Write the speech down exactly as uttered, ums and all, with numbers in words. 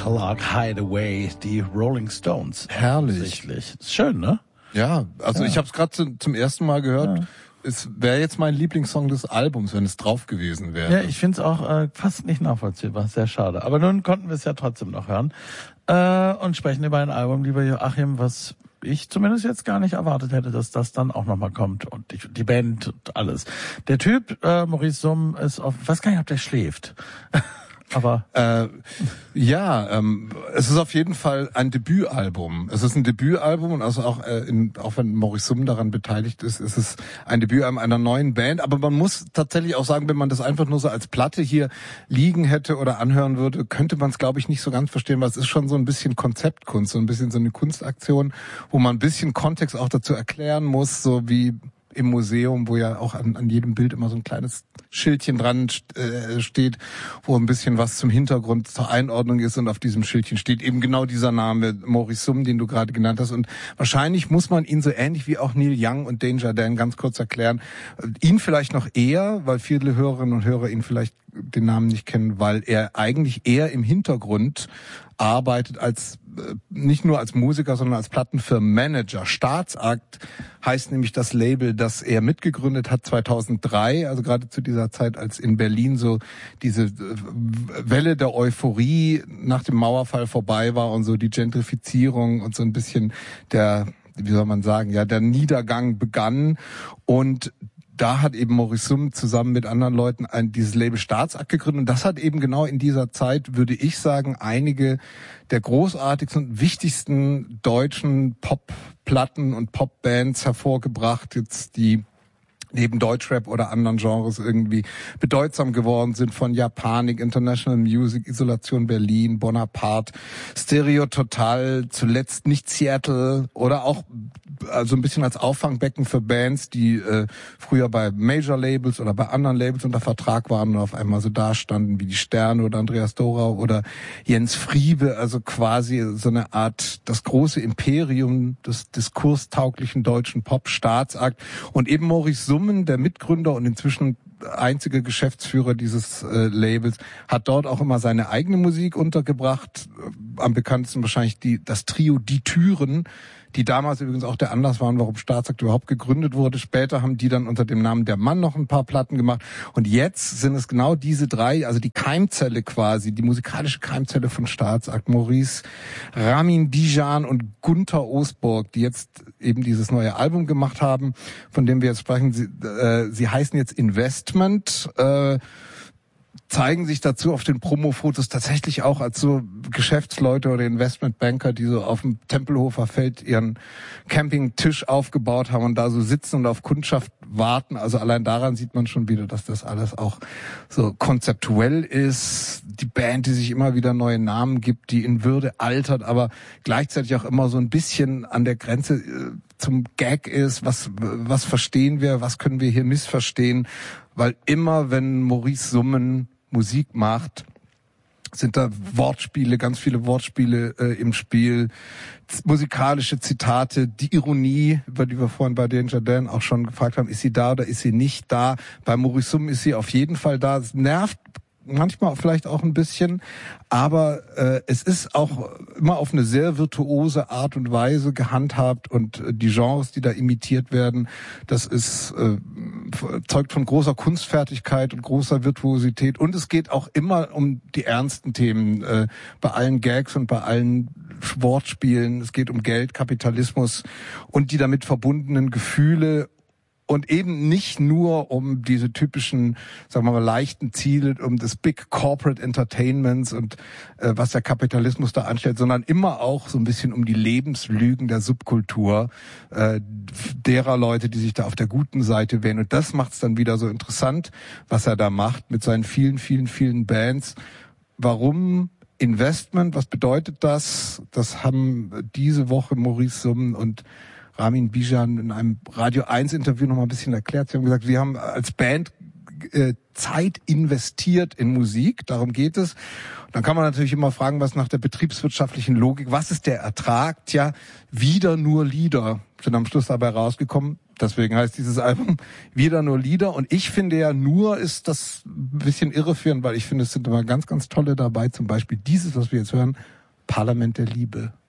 Clark Hideaway, die Rolling Stones. Herrlich. Ist schön, ne? Ja, also ja. Ich habe es gerade zu, zum ersten Mal gehört. Ja. Es wäre jetzt mein Lieblingssong des Albums, wenn es drauf gewesen wäre. Ja, ich finde es auch äh, fast nicht nachvollziehbar. Sehr schade. Aber nun konnten wir es ja trotzdem noch hören. Äh, und sprechen über ein Album, lieber Joachim, was ich zumindest jetzt gar nicht erwartet hätte, dass das dann auch nochmal kommt. Und die, die Band und alles. Der Typ, äh, Maurice Summ, ist auf, ich weiß gar nicht, ob der schläft. Aber äh, ja, ähm, es ist auf jeden Fall ein Debütalbum. Es ist ein Debütalbum und also auch, äh, in, auch wenn Maurice Summ daran beteiligt ist, ist es ein Debütalbum einer neuen Band. Aber man muss tatsächlich auch sagen, wenn man das einfach nur so als Platte hier liegen hätte oder anhören würde, könnte man es, glaube ich, nicht so ganz verstehen, weil es ist schon so ein bisschen Konzeptkunst, so ein bisschen so eine Kunstaktion, wo man ein bisschen Kontext auch dazu erklären muss, so wie im Museum, wo ja auch an, an jedem Bild immer so ein kleines Schildchen dran äh, steht, wo ein bisschen was zum Hintergrund, zur Einordnung ist, und auf diesem Schildchen steht eben genau dieser Name, Maurice Summ, den du gerade genannt hast. Und wahrscheinlich muss man ihn so ähnlich wie auch Neil Young und Danger Dan ganz kurz erklären. Ihn vielleicht noch eher, weil viele Hörerinnen und Hörer ihn vielleicht den Namen nicht kennen, weil er eigentlich eher im Hintergrund arbeitet als äh, nicht nur als Musiker, sondern als Plattenfirmenmanager. Staatsakt heißt nämlich das Label, das er mitgegründet hat zweitausenddrei, also gerade zu dieser Zeit, als in Berlin so diese Welle der Euphorie nach dem Mauerfall vorbei war und so die Gentrifizierung und so ein bisschen der, wie soll man sagen, ja, der Niedergang begann. Und da hat eben Maurice Summ zusammen mit anderen Leuten ein, dieses Label Staatsakt gegründet. Und das hat eben genau in dieser Zeit, würde ich sagen, einige der großartigsten und wichtigsten deutschen Popplatten und Popbands hervorgebracht, jetzt die neben Deutschrap oder anderen Genres irgendwie bedeutsam geworden sind, von Japanik, International Music, Isolation Berlin, Bonaparte, Stereo Total, zuletzt nicht Seattle, oder auch also ein bisschen als Auffangbecken für Bands, die äh, früher bei Major-Labels oder bei anderen Labels unter Vertrag waren und auf einmal so dastanden wie die Sterne oder Andreas Dorau oder Jens Friebe, also quasi so eine Art das große Imperium des diskurstauglichen deutschen Pop-Staatsakt. Und eben Maurice Summ, der Mitgründer und inzwischen einzige Geschäftsführer dieses äh, Labels, hat dort auch immer seine eigene Musik untergebracht. Am bekanntesten wahrscheinlich die das Trio Die Türen, die damals übrigens auch der Anlass waren, warum Staatsakt überhaupt gegründet wurde. Später haben die dann unter dem Namen Der Mann noch ein paar Platten gemacht. Und jetzt sind es genau diese drei, also die Keimzelle quasi, die musikalische Keimzelle von Staatsakt, Maurice, Ramin Bijan und Gunther Osburg, die jetzt eben dieses neue Album gemacht haben, von dem wir jetzt sprechen. Sie, äh, sie heißen jetzt Investment, äh, zeigen sich dazu auf den Promo-Fotos tatsächlich auch als so Geschäftsleute oder Investmentbanker, die so auf dem Tempelhofer Feld ihren Campingtisch aufgebaut haben und da so sitzen und auf Kundschaft warten. Also allein daran sieht man schon wieder, dass das alles auch so konzeptuell ist. Die Band, die sich immer wieder neue Namen gibt, die in Würde altert, aber gleichzeitig auch immer so ein bisschen an der Grenze äh, zum Gag ist. Was, was verstehen wir? Was können wir hier missverstehen? Weil immer, wenn Maurice Summ Musik macht, sind da Wortspiele, ganz viele Wortspiele äh, im Spiel, z- musikalische Zitate, die Ironie, über die wir vorhin bei Danger Dan auch schon gefragt haben, ist sie da oder ist sie nicht da? Bei Maurice Summ ist sie auf jeden Fall da. Es nervt manchmal vielleicht auch ein bisschen, aber äh, es ist auch immer auf eine sehr virtuose Art und Weise gehandhabt, und äh, die Genres, die da imitiert werden, das ist äh, zeugt von großer Kunstfertigkeit und großer Virtuosität, und es geht auch immer um die ernsten Themen, äh, bei allen Gags und bei allen Wortspielen. Es geht um Geld, Kapitalismus und die damit verbundenen Gefühle. Und eben nicht nur um diese typischen, sagen wir mal, leichten Ziele, um das Big Corporate Entertainments und äh, was der Kapitalismus da anstellt, sondern immer auch so ein bisschen um die Lebenslügen der Subkultur, äh, derer Leute, die sich da auf der guten Seite wählen. Und das macht es dann wieder so interessant, was er da macht mit seinen vielen, vielen, vielen Bands. Warum Investment? Was bedeutet das? Das haben diese Woche Maurice Summ und Ramin Bijan in einem Radio eins Interview noch mal ein bisschen erklärt. Sie haben gesagt, wir haben als Band äh, Zeit investiert in Musik, darum geht es. Und dann kann man natürlich immer fragen, was nach der betriebswirtschaftlichen Logik, was ist der Ertrag? Tja, wieder nur Lieder sind am Schluss dabei rausgekommen. Deswegen heißt dieses Album Wieder nur Lieder. Und ich finde ja, nur ist das ein bisschen irreführend, weil ich finde, es sind immer ganz, ganz tolle dabei. Zum Beispiel dieses, was wir jetzt hören, Parlament der Liebe.